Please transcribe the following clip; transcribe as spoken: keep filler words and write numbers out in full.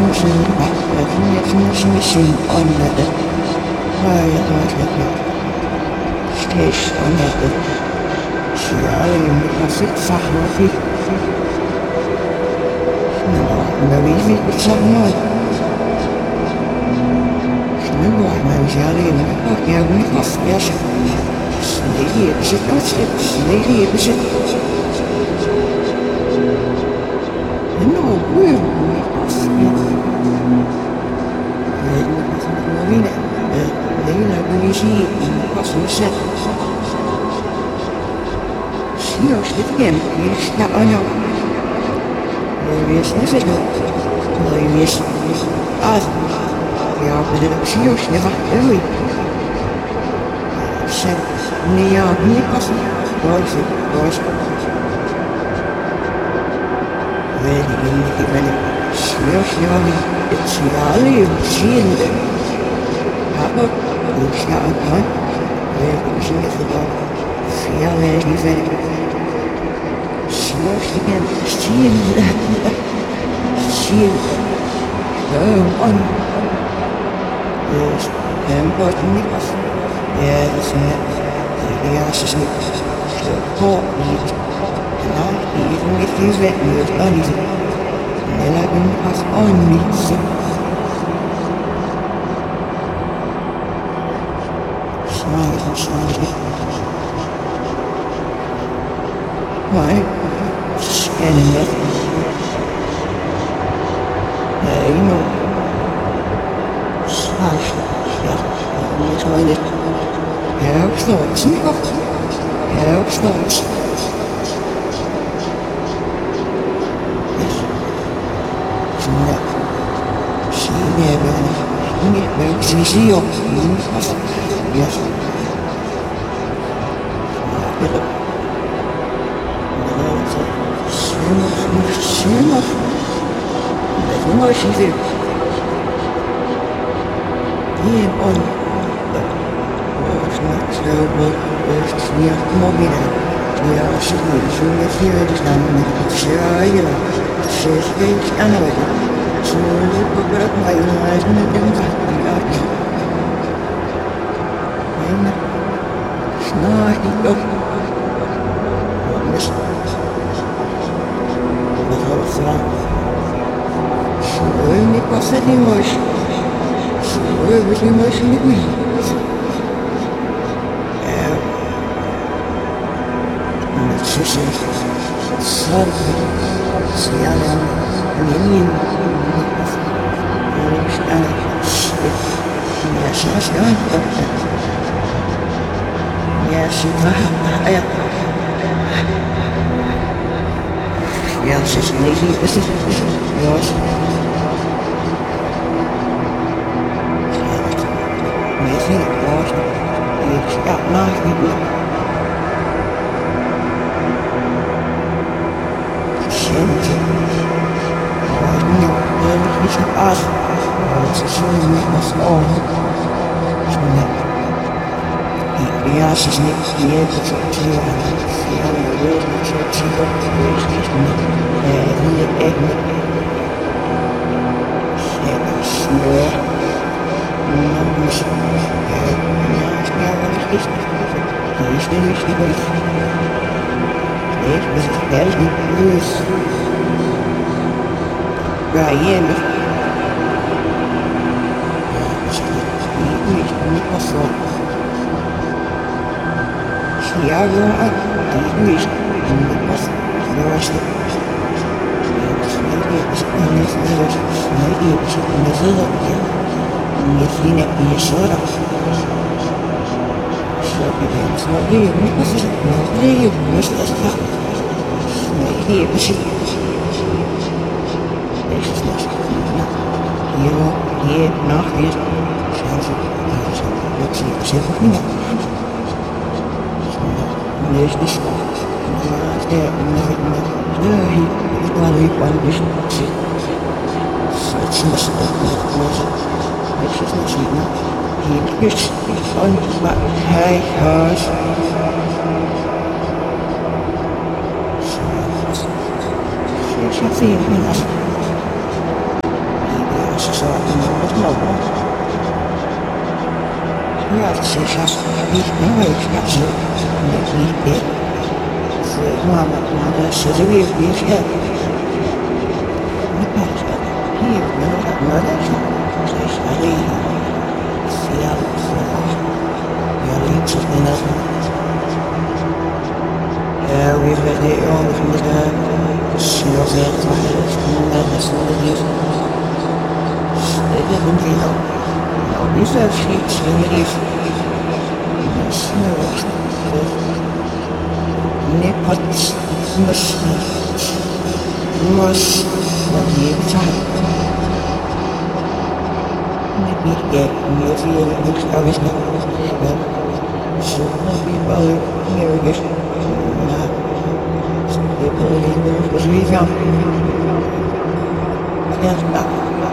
Definition on the station at the Shirley Music Faculty. No, maybe it's someone. No, I'm Shirley Music Yes. Lady, is it not it? Lady, is it? No, we're Marina, Lena Benici, Pastor said, she knows it again, it's not I know. There is nothing, there is us. We are the Shios never early. Said, Nia, Nikas, was it, was very independent. Shios never, it's Yali, she in the Papa, looks not a pun, where was it the dog? Feel it even. Shios again, she in the she in the one. Yes, and what Nikas. Yes, the ass is the poor meat. And I even if you let me with uneasy. And I can pass on me sick. Smile and smile. Why? Scanning it. I know. Slash. Yeah, I'm trying it. Help thoughts, help thoughts. Yes. She never, she never, she see you. Yes. She enough. There's more she's there. Yeah, on. Terrible, there's near Mobina. We are sitting through the theories and share you. Says things anyway. So we put up my life and it didn't happen. And it's not enough. Yes. Without thought. So only passing emotion. So every emotion that we Sun, Siaran, Minion, yes, yes, yes, yes, it's lazy, this is yours. Lazy, yours, it's got nothing. Us, it's showing us all. The ass is next to the edge of the tree and the other way to church and up the way station. And the egg. Seven small. Numbers. Yes, now it's He's finished the way. This was very loose. Ryan. Passou. Se agora digo isto, não posso. Eu acho que minha filha ia chorar. Só que eu só vi, não posso. Não veio, mas está. Não ia, mas deixa es das. Hier, hier, nach hier. Schauen Sie. Let's see, see what we know. There's this one. There, nothing, there, he, he got a one vision. So it's not so good. It's just not sweet enough. He is on my high horse. So, she's a feeling enough. сейчас объясняешь, как же не петь. Мама, надо сидеть в вещах. Не кажется, и в надо здесь аллея. Сиял, сиял. Я лица не назад. Я выходил, он всегда слезы отвалились, надо смотреть. Стыдно видел, но без ошибки не лишь. Не снова. Не подсношно, нос надеется. Не беги, не верю, что вы знаете. Сумма бивалы, не видишь. На, ты половину живем. Я знаю.